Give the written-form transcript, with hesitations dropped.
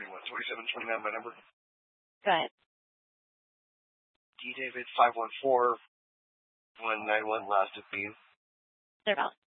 4729, my number. Go ahead. D. David 514-191, last of being. They're valid.